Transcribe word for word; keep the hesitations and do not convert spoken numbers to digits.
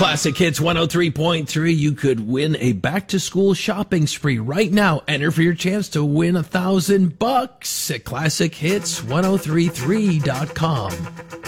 Classic Hits one oh three point three. You could win a back-to-school shopping spree right now. Enter for your chance to win a thousand bucks at classic hits ten thirty-three dot com.